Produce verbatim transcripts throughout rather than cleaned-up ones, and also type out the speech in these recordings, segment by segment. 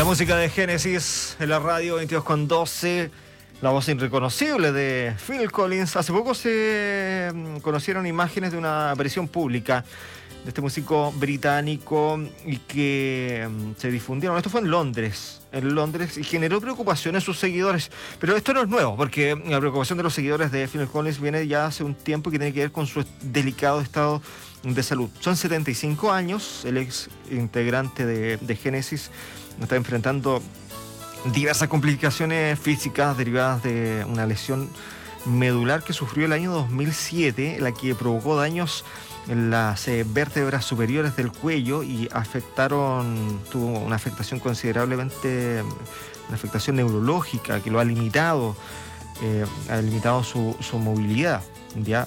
La música de Génesis en la radio veintidós con doce, la voz irreconocible de Phil Collins. Hace poco se conocieron imágenes de una aparición pública de este músico británico y que se difundieron. Esto fue en Londres, en Londres y generó preocupación en sus seguidores. Pero esto no es nuevo, porque la preocupación de los seguidores de Phil Collins viene ya hace un tiempo y que tiene que ver con su delicado estado de salud. Son setenta y cinco años, el ex integrante de, de Génesis está enfrentando diversas complicaciones físicas derivadas de una lesión medular que sufrió el año dos mil siete, la que provocó daños en las eh, vértebras superiores del cuello y afectaron, tuvo una afectación considerablemente, una afectación neurológica que lo ha limitado, eh, ha limitado su, su movilidad. Ya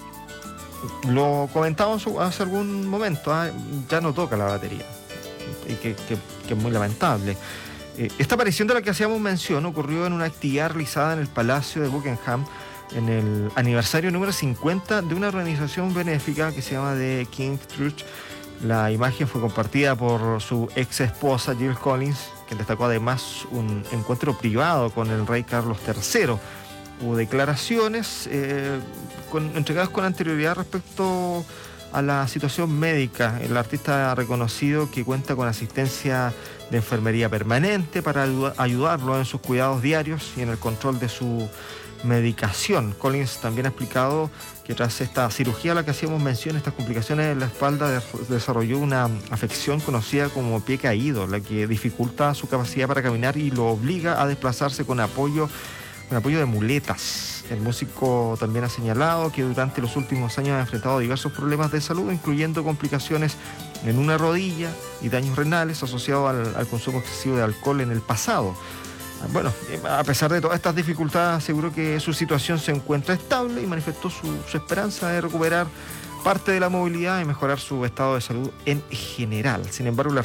lo comentábamos hace algún momento, ¿eh? Ya no toca la batería y que, que, que es muy lamentable. Eh, esta aparición de la que hacíamos mención ocurrió en una actividad realizada en el Palacio de Buckingham en el aniversario número cincuenta de una organización benéfica que se llama The King's Truth. La imagen fue compartida por su ex esposa Jill Collins, que destacó además un encuentro privado con el rey Carlos tercero. Hubo declaraciones eh, con, entregadas con anterioridad respecto a la situación médica. El artista ha reconocido que cuenta con asistencia de enfermería permanente para ayuda, ayudarlo en sus cuidados diarios y en el control de su medicación. Collins también ha explicado que tras esta cirugía a la que hacíamos mención, estas complicaciones en la espalda, de, desarrolló una afección conocida como pie caído, la que dificulta su capacidad para caminar y lo obliga a desplazarse con apoyo, con apoyo de muletas. El músico también ha señalado que durante los últimos años ha enfrentado diversos problemas de salud, incluyendo complicaciones en una rodilla y daños renales asociados al, al consumo excesivo de alcohol en el pasado. Bueno, a pesar de todas estas dificultades, aseguró que su situación se encuentra estable y manifestó su, su esperanza de recuperar parte de la movilidad y mejorar su estado de salud en general. Sin embargo, la